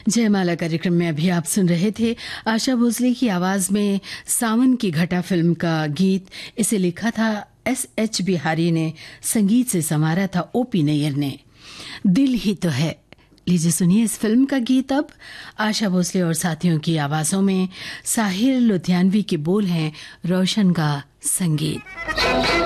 जयमाला कार्यक्रम में अभी आप सुन रहे थे आशा भोसले की आवाज में सावन की घटा फिल्म का गीत। इसे लिखा था S.H. बिहारी ने, संगीत से संवारा था O.P. नैयर ने। दिल ही तो है। लीजिए सुनिए इस फिल्म का गीत अब आशा भोसले और साथियों की आवाजों में। साहिर लुधियानवी के बोल हैं, रोशन का संगीत।